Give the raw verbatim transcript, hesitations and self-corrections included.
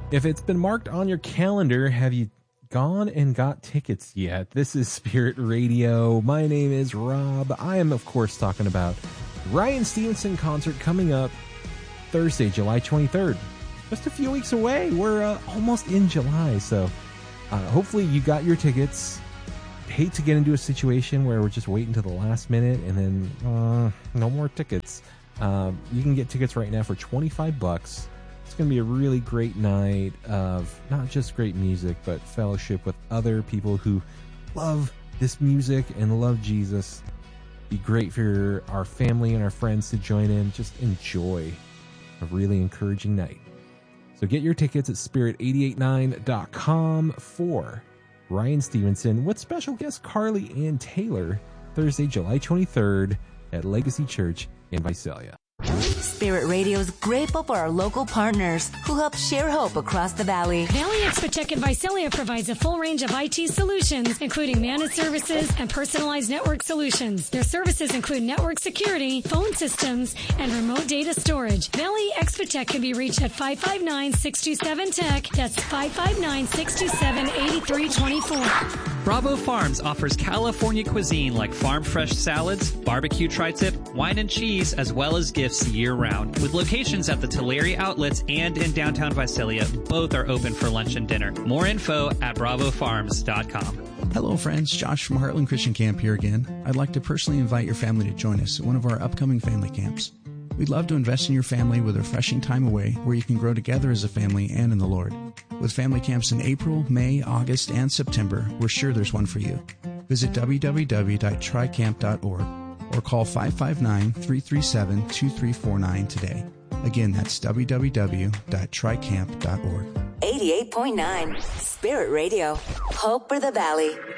If it's been marked on your calendar, have you gone and got tickets yet? This is Spirit Radio. My name is Rob. I am, of course, talking about Ryan Stevenson concert coming up Thursday, July twenty-third. Just a few weeks away. We're uh, almost in July, so uh, hopefully you got your tickets. Hate to get into a situation where we're just waiting to the last minute and then uh, no more tickets. Uh, you can get tickets right now for twenty-five bucks. It's going to be a really great night of not just great music, but fellowship with other people who love this music and love Jesus. Be great for our family and our friends to join in. Just enjoy a really encouraging night. So get your tickets at spirit eight eight nine dot com for Ryan Stevenson with special guest Carly Ann Taylor, Thursday, July twenty-third at Legacy Church in Visalia. Spirit Radio is grateful for our local partners who help share hope across the valley. Valley Expotech in Visalia provides a full range of I T solutions, including managed services and personalized network solutions. Their services include network security, phone systems, and remote data storage. Valley Expotech can be reached at five five nine, six two seven, T E C. That's five five nine, six two seven, eight three two four. Bravo Farms offers California cuisine like farm fresh salads, barbecue tri-tip, wine and cheese, as well as gifts year-round. With locations at the Tulare outlets and in downtown Visalia, both are open for lunch and dinner. More info at bravo farms dot com. Hello friends, Josh from Heartland Christian Camp here again. I'd like to personally invite your family to join us at one of our upcoming family camps. We'd love to invest in your family with a refreshing time away where you can grow together as a family and in the Lord. With family camps in April, May, August, and September, we're sure there's one for you. Visit w w w dot tri camp dot org or call five five nine, three three seven, two three four nine today. Again, that's w w w dot tri camp dot org. eighty-eight point nine Spirit Radio. Hope for the Valley.